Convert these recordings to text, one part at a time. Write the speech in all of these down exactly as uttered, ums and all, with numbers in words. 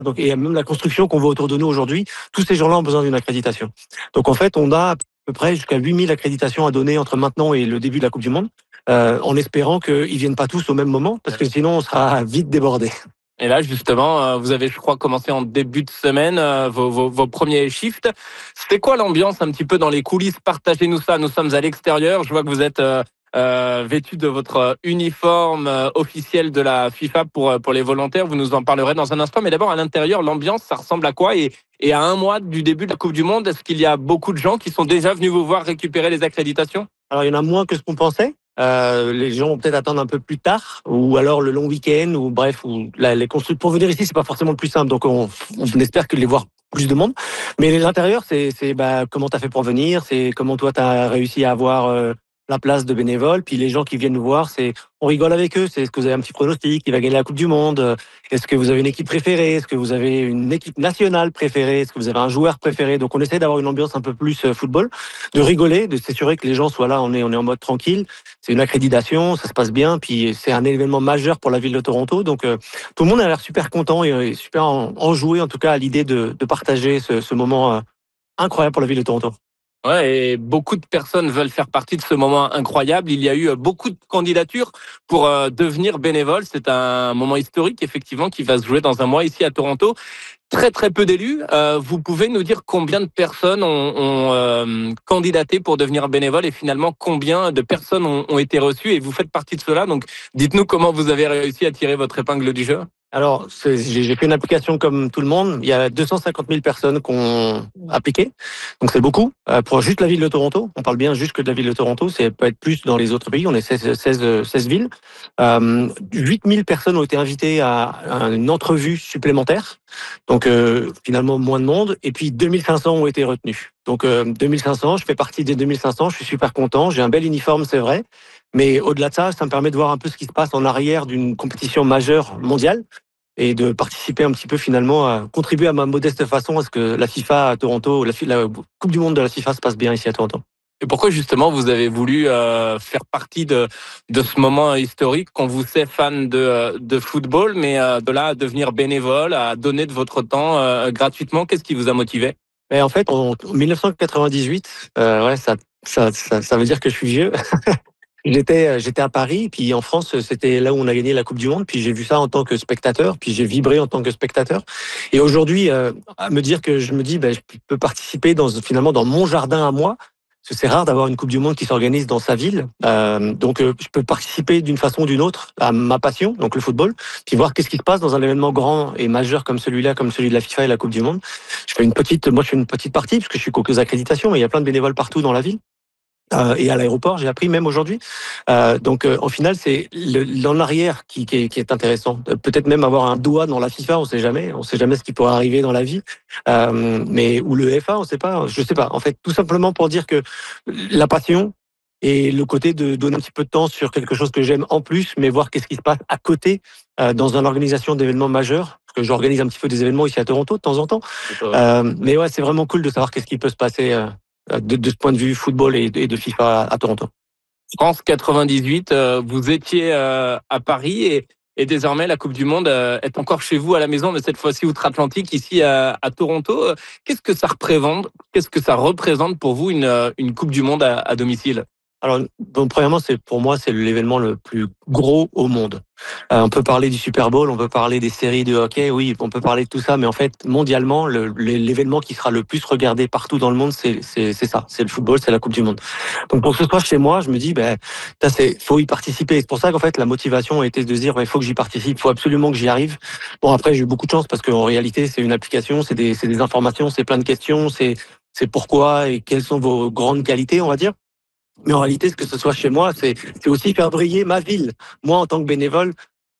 Donc, et même la construction qu'on voit autour de nous aujourd'hui, tous ces gens-là ont besoin d'une accréditation. Donc en fait, on a à peu près jusqu'à huit mille accréditations à donner entre maintenant et le début de la Coupe du Monde, euh, en espérant qu'ils viennent pas tous au même moment, parce que sinon on sera vite débordé. Et là, justement, euh, vous avez, je crois, commencé en début de semaine euh, vos, vos, vos premiers shifts. C'était quoi l'ambiance un petit peu dans les coulisses? Partagez-nous ça. Nous sommes à l'extérieur. Je vois que vous êtes euh, euh, vêtu de votre uniforme euh, officiel de la FIFA pour, pour les volontaires. Vous nous en parlerez dans un instant. Mais d'abord, à l'intérieur, l'ambiance, ça ressemble à quoi? Et, et à un mois du début de la Coupe du Monde, est-ce qu'il y a beaucoup de gens qui sont déjà venus vous voir récupérer les accréditations? Alors il y en a moins que ce qu'on pensait. Euh, les gens vont peut-être attendre un peu plus tard, ou alors le long week-end, ou bref, ou là, les constructeurs pour venir ici, c'est pas forcément le plus simple, donc on, on espère que les voir plus de monde. Mais l'intérieur, c'est, c'est bah, comment t'as fait pour venir, c'est comment toi t'as réussi à avoir euh, la place de bénévole, puis les gens qui viennent nous voir, c'est on rigole avec eux, c'est est-ce que vous avez un petit pronostic, qui va gagner la Coupe du Monde, est-ce que vous avez une équipe préférée, est-ce que vous avez une équipe nationale préférée, est-ce que vous avez un joueur préféré. Donc on essaie d'avoir une ambiance un peu plus football, de rigoler, de s'assurer que les gens soient là, on est, on est en mode tranquille. C'est une accréditation, ça se passe bien, puis c'est un événement majeur pour la ville de Toronto. Donc euh, tout le monde a l'air super content et super enjoué en tout cas à l'idée de, de partager ce, ce moment euh, incroyable pour la ville de Toronto. Ouais, et beaucoup de personnes veulent faire partie de ce moment incroyable. Il y a eu beaucoup de candidatures pour euh, devenir bénévole. C'est un moment historique, effectivement, qui va se jouer dans un mois ici à Toronto. Très, très peu d'élus. Euh, vous pouvez nous dire combien de personnes ont, ont euh, candidaté pour devenir bénévole et finalement combien de personnes ont, ont été reçues et vous faites partie de cela. Donc, dites-nous comment vous avez réussi à tirer votre épingle du jeu. Alors, j'ai fait une application comme tout le monde. Il y a deux cent cinquante mille personnes qui ont appliqué. Donc, c'est beaucoup. Euh, pour juste la ville de Toronto, on parle bien juste que de la ville de Toronto. C'est peut être plus dans les autres pays. On est seize, seize, seize villes. Euh, huit mille personnes ont été invitées à, à une entrevue supplémentaire. Donc, euh, finalement, moins de monde. Et puis, deux mille cinq cents ont été retenus. Donc, euh, deux mille cinq cents, je fais partie des deux mille cinq cents. Je suis super content. J'ai un bel uniforme, c'est vrai. Mais au-delà de ça, ça me permet de voir un peu ce qui se passe en arrière d'une compétition majeure mondiale et de participer un petit peu finalement à contribuer à ma modeste façon à ce que la FIFA à Toronto, la, la Coupe du Monde de la FIFA se passe bien ici à Toronto. Et pourquoi justement vous avez voulu euh, faire partie de, de ce moment historique qu'on vous sait fan de, de football, mais euh, de là à devenir bénévole, à donner de votre temps euh, gratuitement, qu'est-ce qui vous a motivé? Mais en fait, en dix-neuf cent quatre-vingt-dix-huit, euh, ouais, ça, ça, ça, ça veut dire que je suis vieux. J'étais, j'étais à Paris, puis en France, c'était là où on a gagné la Coupe du Monde, puis j'ai vu ça en tant que spectateur, puis j'ai vibré en tant que spectateur. Et aujourd'hui, euh, à me dire que je me dis, ben, je peux participer dans, finalement dans mon jardin à moi, parce que c'est rare d'avoir une Coupe du Monde qui s'organise dans sa ville. Euh, donc, euh, je peux participer d'une façon ou d'une autre à ma passion, donc le football, puis voir qu'est-ce qui se passe dans un événement grand et majeur comme celui-là, comme celui de la FIFA et la Coupe du Monde. Je fais une petite, moi, je fais une petite partie, parce que je suis qu'aux accréditations, mais il y a plein de bénévoles partout dans la ville. Euh, et à l'aéroport, j'ai appris même aujourd'hui. Euh, donc, euh, au final, c'est l'en arrière qui, qui, est, qui est intéressant. Peut-être même avoir un doigt dans la FIFA, on sait jamais. On sait jamais ce qui pourrait arriver dans la vie. Euh, mais ou le F A, on sait pas. Je sais pas. En fait, tout simplement pour dire que la passion et le côté de donner un petit peu de temps sur quelque chose que j'aime en plus, mais voir qu'est-ce qui se passe à côté euh, dans une organisation d'événements majeurs. Parce que j'organise un petit peu des événements ici à Toronto de temps en temps. Euh, mais ouais, c'est vraiment cool de savoir qu'est-ce qui peut se passer. Euh, De, de ce point de vue football et de, et de FIFA à, à Toronto. France quatre-vingt-dix-huit, euh, vous étiez euh, à Paris et, et désormais la Coupe du Monde euh, est encore chez vous à la maison, mais cette fois-ci outre-Atlantique, ici à, à Toronto. Qu'est-ce que ça représente Qu'est-ce que ça représente pour vous une, une Coupe du Monde à, à domicile? Alors, bon, premièrement, c'est pour moi, c'est l'événement le plus gros au monde. Euh, on peut parler du Super Bowl, on peut parler des séries de hockey, oui, on peut parler de tout ça, mais en fait, mondialement, le, l'événement qui sera le plus regardé partout dans le monde, c'est, c'est, c'est ça, c'est le football, c'est la Coupe du Monde. Donc, pour que ce soit chez moi, je me dis, ben, ça, c'est, faut y participer. C'est pour ça qu'en fait, la motivation a été de se dire, il faut que j'y participe, il faut absolument que j'y arrive. Bon, après, j'ai eu beaucoup de chance parce qu'en réalité, c'est une application, c'est des, c'est des informations, c'est plein de questions, c'est, c'est pourquoi et quelles sont vos grandes qualités, on va dire. Mais en réalité, ce que ce soit chez moi, c'est, c'est aussi faire briller ma ville. Moi, en tant que bénévole,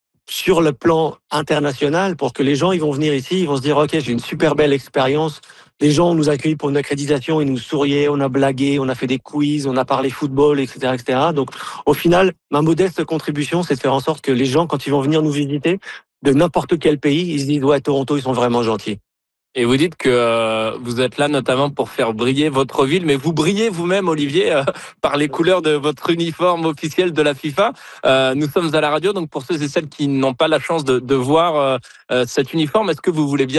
sur le plan international, pour que les gens, ils vont venir ici, ils vont se dire, OK, j'ai une super belle expérience. Les gens nous accueillent pour une accréditation, ils nous souriaient, on a blagué, on a fait des quiz, on a parlé football, et cetera, et cetera. Donc, au final, ma modeste contribution, c'est de faire en sorte que les gens, quand ils vont venir nous visiter, de n'importe quel pays, ils se disent, ouais, Toronto, ils sont vraiment gentils. Et vous dites que euh, vous êtes là notamment pour faire briller votre ville, mais vous brillez vous-même, Olivier, euh, par les couleurs de votre uniforme officiel de la FIFA. Euh, nous sommes à la radio, donc pour ceux et celles qui n'ont pas la chance de, de voir euh, cet uniforme, est-ce que vous voulez bien